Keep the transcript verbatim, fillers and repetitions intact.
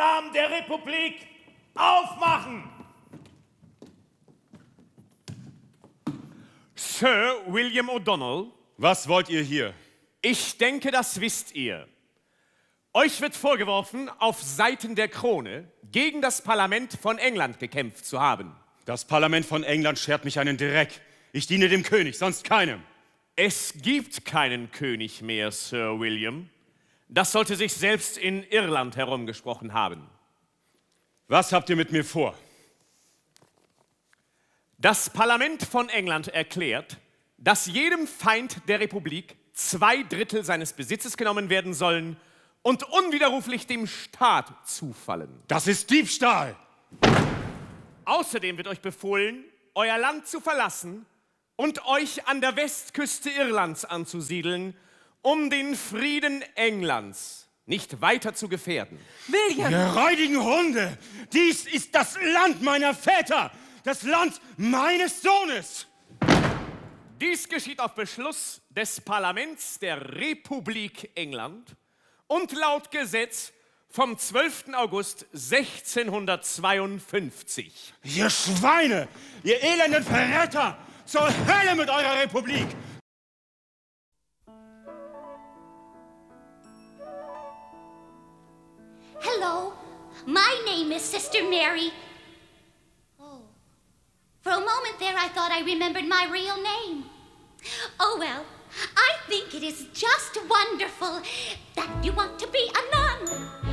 Namen der Republik aufmachen! Sir William O'Donnell, Was wollt ihr hier? ich denke, das wisst ihr. Euch wird vorgeworfen, auf Seiten der Krone gegen das Parlament von England gekämpft zu haben. Das Parlament von England schert mich einen Dreck. Ich diene dem König, sonst keinem. Es gibt keinen König mehr, Sir William. Das sollte sich selbst in Irland herumgesprochen haben. Was habt ihr mit mir vor? Das Parlament von England erklärt, dass jedem Feind der Republik zwei Drittel seines Besitzes genommen werden sollen und unwiderruflich dem Staat zufallen. Das ist Diebstahl! Außerdem wird euch befohlen, euer Land zu verlassen und euch an der Westküste Irlands anzusiedeln, um den Frieden Englands nicht weiter zu gefährden. William! Ihr räudigen Hunde! Dies ist das Land meiner Väter! Das Land meines Sohnes! Dies geschieht auf Beschluss des Parlaments der Republik England und laut Gesetz vom zwölften August sechzehnhundertzweiundfünfzig. Ihr Schweine! Ihr elenden Verräter! Zur Hölle mit eurer Republik! Hello, my name is Sister Mary. Oh, for a moment there I thought I remembered my real name. Oh well, I think it is just wonderful that you want to be a nun.